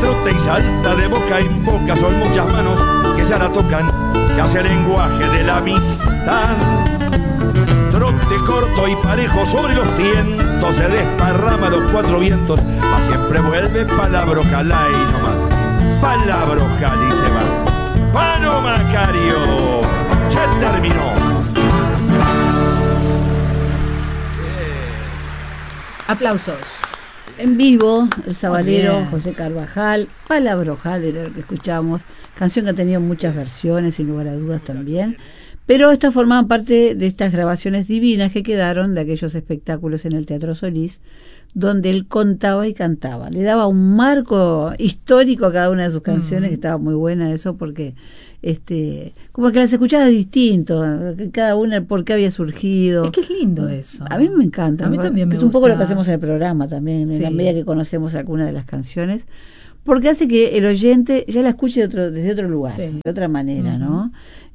brota y salta de boca en boca, son muchas manos que ya la tocan, se hace el lenguaje de la amistad. Trote corto y parejo sobre los tientos, se desparrama los cuatro vientos, mas siempre vuelve Palabrojal y nomás. Palabrojal y se va. ¡Pano Macario! ¡Ya terminó! Aplausos. En vivo, el sabalero José Carvajal, Palabrojal era el que escuchamos, canción que ha tenido muchas versiones, sin lugar a dudas también, pero estas formaban parte de estas grabaciones divinas que quedaron de aquellos espectáculos en el Teatro Solís, donde él contaba y cantaba. Le daba un marco histórico a cada una de sus canciones, que estaba muy buena eso, porque como que las escuchaba distinto, cada una por qué había surgido. Es que es lindo eso. A mí me encanta. A mí también me gusta. Es un poco lo que hacemos en el programa también, sí, en la medida que conocemos alguna de las canciones, porque hace que el oyente ya la escuche desde otro lugar, de otra manera, ¿no?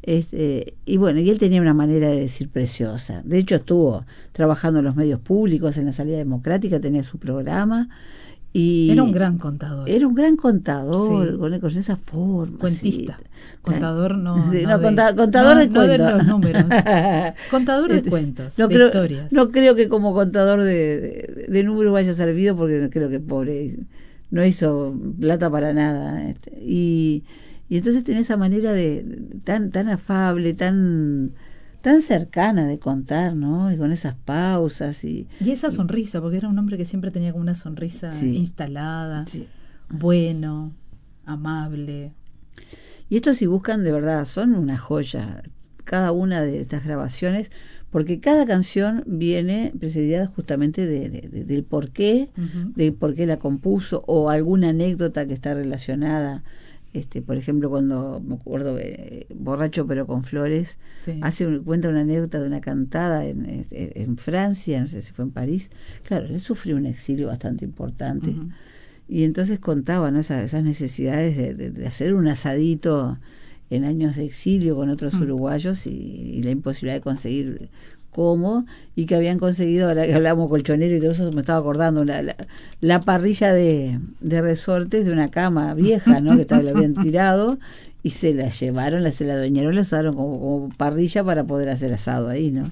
Y bueno, y él tenía una manera de decir preciosa. De hecho, estuvo trabajando en los medios públicos, en la Salida Democrática, tenía su programa. Y era un gran contador. Era un gran contador, con esa forma. Cuentista. Sí. Contador contador de cuentos. No de los números. Contador de cuentos, de historias. No creo que como contador de números vaya servido, porque creo que pobre no hizo plata para nada. Y entonces tenía esa manera tan afable, tan cercana de contar, ¿no? Y con esas pausas y esa sonrisa, porque era un hombre que siempre tenía como una sonrisa instalada, bueno, amable. Y estos, si buscan, de verdad, son una joya, cada una de estas grabaciones, porque cada canción viene precedida justamente del porqué, de por qué la compuso, o alguna anécdota que está relacionada. Por ejemplo, cuando me acuerdo Borracho pero con flores, cuenta una anécdota de una cantada en Francia, no sé si fue en París. Claro, él sufrió un exilio bastante importante, y entonces contaba, ¿no? esas necesidades de hacer un asadito en años de exilio con otros uruguayos, y la imposibilidad de conseguir cómo, y que habían conseguido, ahora que hablamos colchonero y todo eso, me estaba acordando la parrilla de resortes de una cama vieja, ¿no? Que la habían tirado, y se la llevaron, se la adueñaron, la usaron como parrilla para poder hacer asado ahí, ¿no?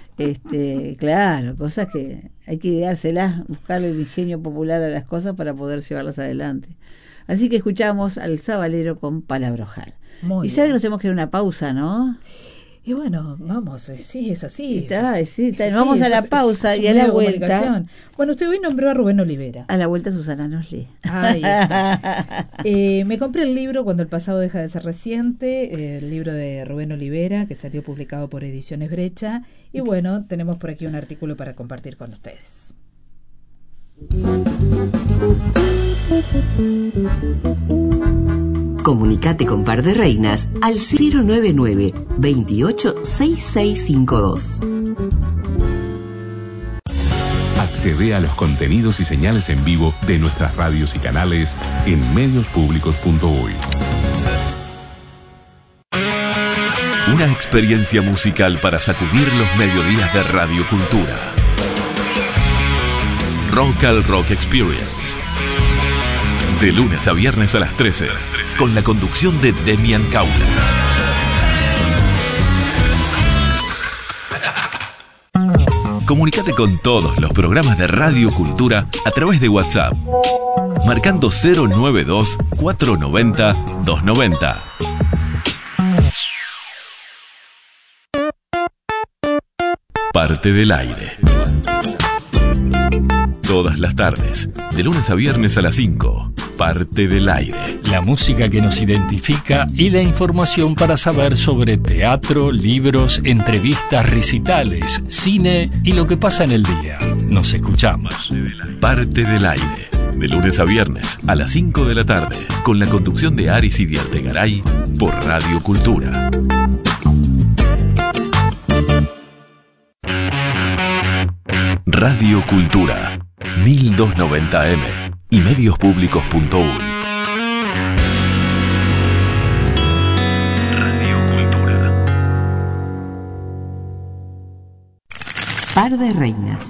Claro, cosas que hay que ideárselas, buscarle el ingenio popular a las cosas para poder llevarlas adelante. Así que escuchamos al sabalero con Palabrojal. Y sabe que nos tenemos que ir a una pausa, ¿no? Y bueno, vamos, sí, es así. Vamos a la pausa y a la vuelta. Bueno, usted hoy nombró a Rubén Olivera. A la vuelta Susana nos lee. Me compré el libro Cuando el pasado deja de ser reciente, el libro de Rubén Olivera, que salió publicado por Ediciones Brecha. Y bueno, tenemos por aquí un artículo para compartir con ustedes. Comunicate con Par de Reinas al 099 28 6652. Accede a los contenidos y señales en vivo de nuestras radios y canales en mediospublicos.uy. Una experiencia musical para sacudir los mediodías de Radio Cultura. Rock al Rock Experience. De lunes a viernes a las 13, con la conducción de Demian Caula. Comunicate con todos los programas de Radio Cultura a través de WhatsApp, marcando 092-490-290. Parte del aire. Todas las tardes, de lunes a viernes a las 5. Parte del aire. La música que nos identifica y la información para saber sobre teatro, libros, entrevistas, recitales, cine y lo que pasa en el día. Nos escuchamos. Parte del aire. De lunes a viernes a las 5 de la tarde, con la conducción de Aris y de Artegaray por Radio Cultura. Radio Cultura 1290M y mediospublicos.uy. Radio Cultura. Par de Reinas.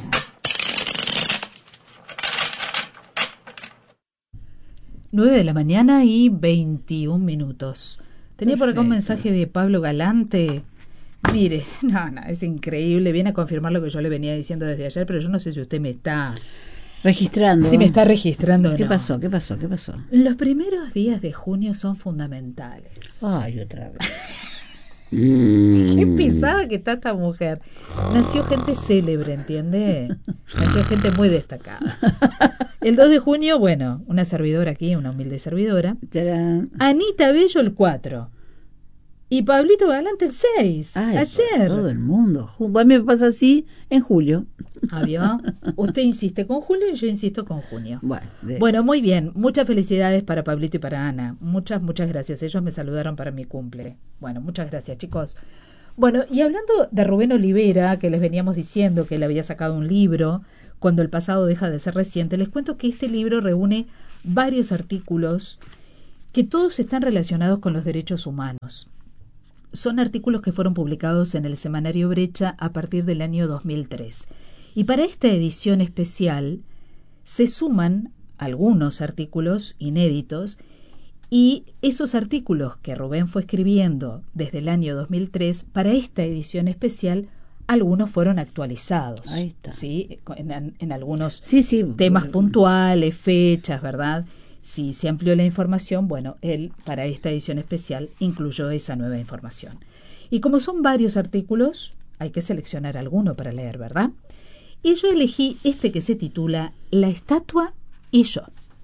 9 de la mañana y 21 minutos. Tenía por acá un mensaje de Pablo Galante. Mire, no, es increíble. Viene a confirmar lo que yo le venía diciendo desde ayer, pero yo no sé si usted me está registrando. Si me está registrando. ¿Qué no. pasó? Los primeros días de junio son fundamentales. Ay, otra vez. Qué pesada que está esta mujer. Nació gente célebre, ¿entiende? Nació gente muy destacada. El 2 de junio, bueno, una servidora aquí, una humilde servidora. Anita Bello el 4. Y Pablito Galante el 6. Ay, ayer. Todo el mundo. A mí me pasa así en julio. ¿Vio? Usted insiste con julio y yo insisto con junio. Bueno, Bueno, muy bien. Muchas felicidades para Pablito y para Ana. Muchas gracias. Ellos me saludaron para mi cumple. Bueno, muchas gracias, chicos. Bueno, y hablando de Rubén Olivera, que les veníamos diciendo que él había sacado un libro, Cuando el pasado deja de ser reciente, les cuento que este libro reúne varios artículos que todos están relacionados con los derechos humanos. Son artículos que fueron publicados en el semanario Brecha a partir del año 2003. Y para esta edición especial se suman algunos artículos inéditos, y esos artículos que Rubén fue escribiendo desde el año 2003, para esta edición especial, algunos fueron actualizados. Ahí está. ¿Sí? En algunos sí, temas puntuales, fechas, ¿verdad? Si se amplió la información, bueno, él para esta edición especial incluyó esa nueva información. Y como son varios artículos, hay que seleccionar alguno para leer, ¿verdad? Y yo elegí este que se titula La estatua y yo.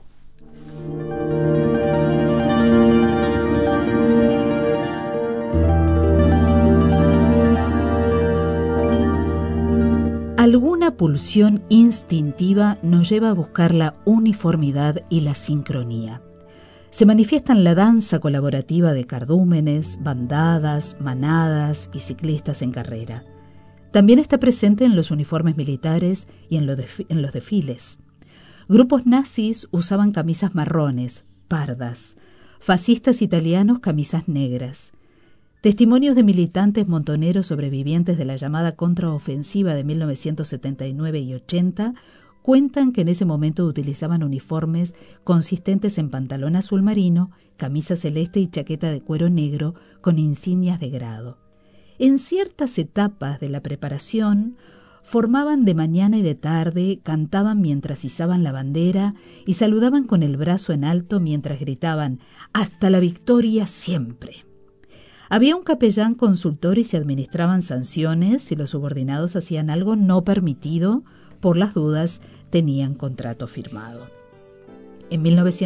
Alguna pulsión instintiva nos lleva a buscar la uniformidad y la sincronía. Se manifiesta en la danza colaborativa de cardúmenes, bandadas, manadas y ciclistas en carrera. También está presente en los uniformes militares y en los desfiles. Grupos nazis usaban camisas marrones, pardas, fascistas italianos camisas negras. Testimonios de militantes montoneros sobrevivientes de la llamada contraofensiva de 1979 y 80 cuentan que en ese momento utilizaban uniformes consistentes en pantalón azul marino, camisa celeste y chaqueta de cuero negro con insignias de grado. En ciertas etapas de la preparación, formaban de mañana y de tarde, cantaban mientras izaban la bandera y saludaban con el brazo en alto mientras gritaban «¡Hasta la victoria siempre!». Había un capellán consultor y se administraban sanciones si los subordinados hacían algo no permitido. Por las dudas, tenían contrato firmado. En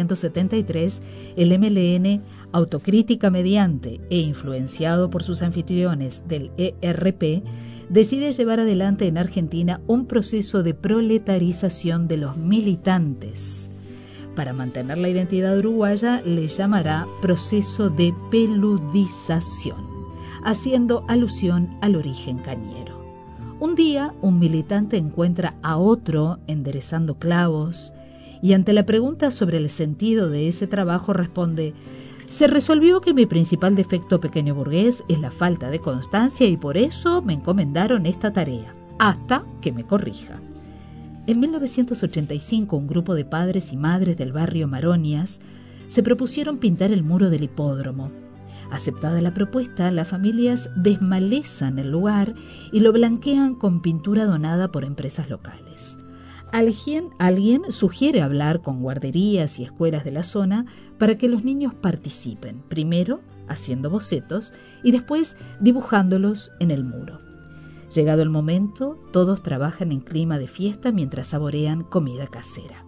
1973, el MLN, autocrítica mediante e influenciado por sus anfitriones del ERP, decide llevar adelante en Argentina un proceso de proletarización de los militantes. Para mantener la identidad uruguaya, le llamará proceso de peludización, haciendo alusión al origen cañero. Un día, un militante encuentra a otro enderezando clavos y ante la pregunta sobre el sentido de ese trabajo responde: «Se resolvió que mi principal defecto pequeño burgués es la falta de constancia y por eso me encomendaron esta tarea, hasta que me corrija». En 1985, un grupo de padres y madres del barrio Maronias se propusieron pintar el muro del hipódromo. Aceptada la propuesta, las familias desmalezan el lugar y lo blanquean con pintura donada por empresas locales. Alguien sugiere hablar con guarderías y escuelas de la zona para que los niños participen, primero haciendo bocetos y después dibujándolos en el muro. Llegado el momento, todos trabajan en clima de fiesta mientras saborean comida casera.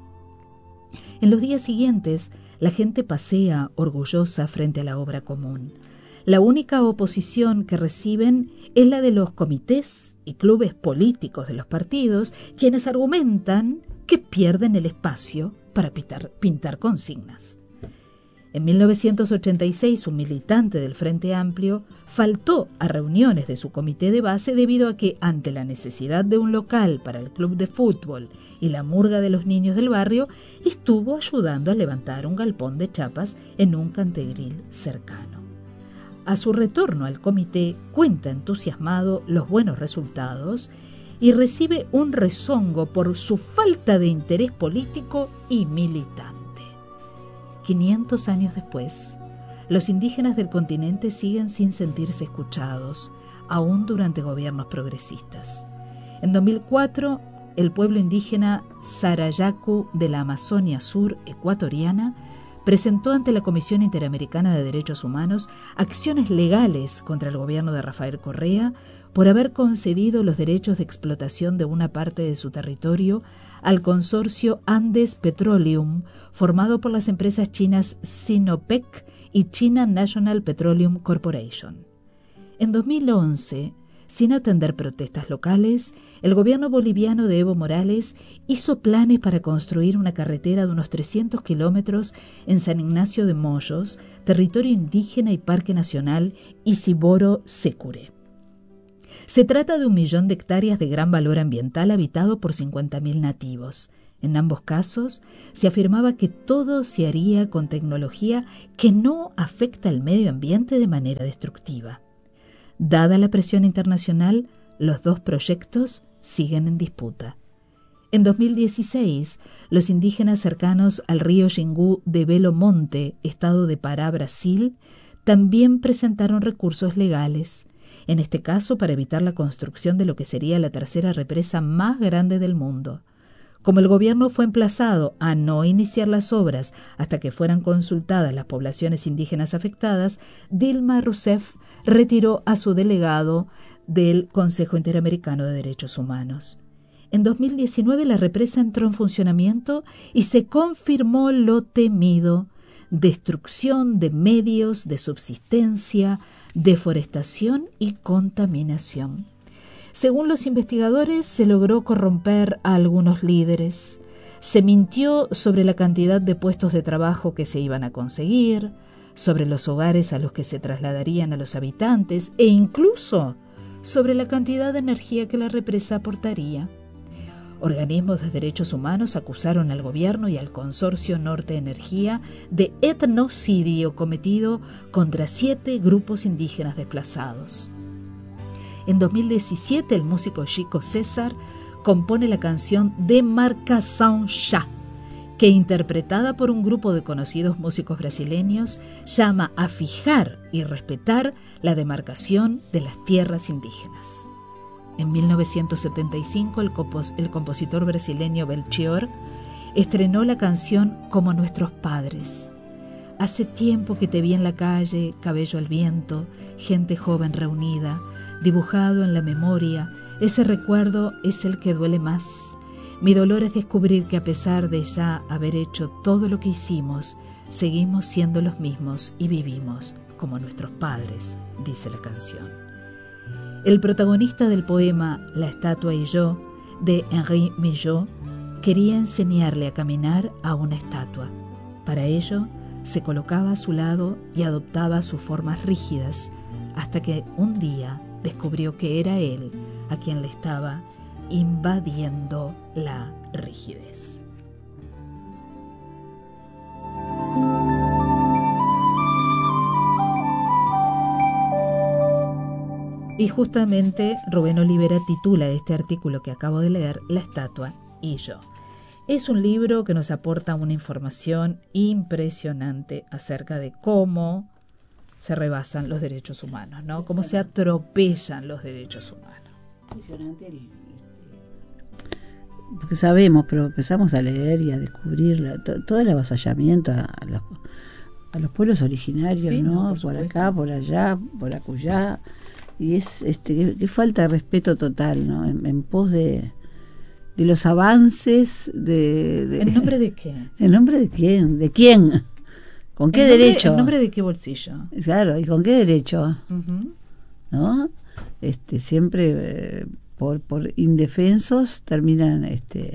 En los días siguientes, la gente pasea orgullosa frente a la obra común. La única oposición que reciben es la de los comités y clubes políticos de los partidos, quienes argumentan que pierden el espacio para pintar consignas. En 1986, un militante del Frente Amplio faltó a reuniones de su comité de base debido a que, ante la necesidad de un local para el club de fútbol y la murga de los niños del barrio, estuvo ayudando a levantar un galpón de chapas en un cantegril cercano. A su retorno al comité, cuenta entusiasmado los buenos resultados y recibe un rezongo por su falta de interés político y militante. 500 años después, los indígenas del continente siguen sin sentirse escuchados, aún durante gobiernos progresistas. En 2004, el pueblo indígena Sarayaku de la Amazonia Sur ecuatoriana presentó ante la Comisión Interamericana de Derechos Humanos acciones legales contra el gobierno de Rafael Correa por haber concedido los derechos de explotación de una parte de su territorio al consorcio Andes Petroleum, formado por las empresas chinas Sinopec y China National Petroleum Corporation. En 2011, sin atender protestas locales, el gobierno boliviano de Evo Morales hizo planes para construir una carretera de unos 300 kilómetros en San Ignacio de Moyos, territorio indígena y parque nacional Isiboro-Sécure. Se trata de 1 millón de hectáreas de gran valor ambiental habitado por 50.000 nativos. En ambos casos, se afirmaba que todo se haría con tecnología que no afecta al medio ambiente de manera destructiva. Dada la presión internacional, los dos proyectos siguen en disputa. En 2016, los indígenas cercanos al río Xingu de Belo Monte, estado de Pará, Brasil, también presentaron recursos legales, en este caso para evitar la construcción de lo que sería la tercera represa más grande del mundo. Como el gobierno fue emplazado a no iniciar las obras hasta que fueran consultadas las poblaciones indígenas afectadas, Dilma Rousseff retiró a su delegado del Consejo Interamericano de Derechos Humanos. En 2019 la represa entró en funcionamiento y se confirmó lo temido: destrucción de medios de subsistencia, deforestación y contaminación. Según los investigadores, se logró corromper a algunos líderes, se mintió sobre la cantidad de puestos de trabajo que se iban a conseguir, sobre los hogares a los que se trasladarían a los habitantes e incluso sobre la cantidad de energía que la represa aportaría. Organismos de derechos humanos acusaron al gobierno y al consorcio Norte Energía de etnocidio cometido contra 7 grupos indígenas desplazados. En 2017, el músico Chico César compone la canción Demarcação Ya, que interpretada por un grupo de conocidos músicos brasileños, llama a fijar y respetar la demarcación de las tierras indígenas. En 1975, el compositor brasileño Belchior estrenó la canción Como nuestros padres. Hace tiempo que te vi en la calle, cabello al viento, gente joven reunida, dibujado en la memoria, ese recuerdo es el que duele más. Mi dolor es descubrir que a pesar de ya haber hecho todo lo que hicimos, seguimos siendo los mismos y vivimos como nuestros padres, dice la canción. El protagonista del poema La estatua y yo, de Henri Millot, quería enseñarle a caminar a una estatua. Para ello, se colocaba a su lado y adoptaba sus formas rígidas, hasta que un día descubrió que era él a quien le estaba invadiendo la rigidez. Y justamente Rubén Olivera titula este artículo que acabo de leer, La estatua y yo. Es un libro que nos aporta una información impresionante acerca de cómo se rebasan los derechos humanos, ¿no? Cómo se atropellan los derechos humanos. Impresionante, porque sabemos, pero empezamos a leer y a descubrir todo el avasallamiento a los pueblos originarios, sí, ¿no? Por acá, por allá, por acullá, y es que falta de respeto total, ¿no? En pos de los avances ¿En nombre de qué? ¿En nombre de quién? ¿De quién? ¿Con qué derecho? ¿En nombre de qué bolsillo? Claro, ¿y con qué derecho? Uh-huh. ¿No? Siempre por indefensos terminan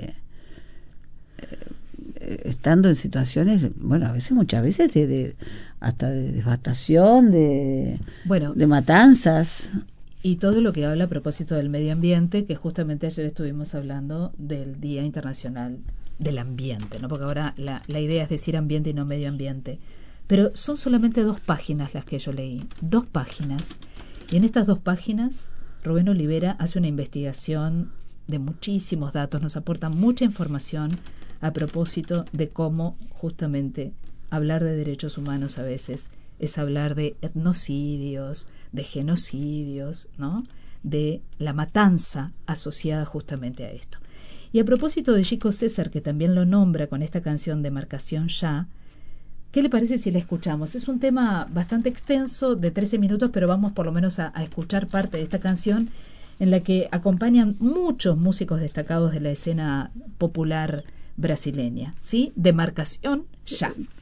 estando en situaciones, bueno, a veces, muchas veces hasta de devastación, de matanzas. Y todo lo que habla a propósito del medio ambiente, que justamente ayer estuvimos hablando del Día Internacional del Ambiente, ¿no? Porque ahora la idea es decir ambiente y no medio ambiente. Pero son solamente 2 páginas las que yo leí, 2 páginas. Y en estas 2 páginas, Rubén Olivera hace una investigación de muchísimos datos, nos aporta mucha información a propósito de cómo justamente hablar de derechos humanos a veces es hablar de etnocidios, de genocidios, ¿no? De la matanza asociada justamente a esto. Y a propósito de Chico César, que también lo nombra con esta canción de Marcación Ya, ¿qué le parece si la escuchamos? Es un tema bastante extenso, de 13 minutos, pero vamos por lo menos a escuchar parte de esta canción en la que acompañan muchos músicos destacados de la escena popular brasileña, ¿sí? De Marcación Ya.